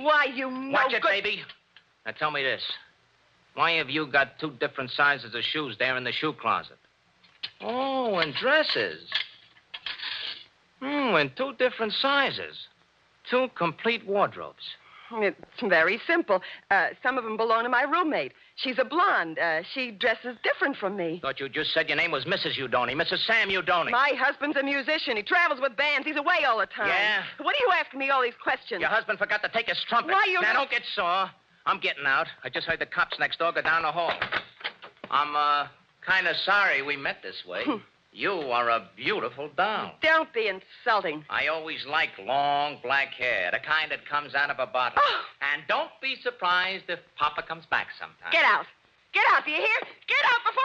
Why, you know... Watch it, baby. Now tell me this. Why have you got 2 different sizes of shoes there in the shoe closet? Oh, and dresses. In 2 different sizes. 2 complete wardrobes. It's very simple. Some of them belong to my roommate. She's a blonde. She dresses different from me. Thought you just said your name was Mrs. Udoni. Mrs. Sam Udoni. My husband's a musician. He travels with bands. He's away all the time. Yeah? What are you asking me all these questions? Your husband forgot to take his trumpet. Why, you... Now, don't get sore. I'm getting out. I just heard the cops next door go down the hall. I'm, kind of sorry we met this way. You are a beautiful doll. Don't be insulting. I always liked long black hair, the kind that comes out of a bottle. Oh. And don't be surprised if Papa comes back sometime. Get out. Get out, do you hear? Get out before...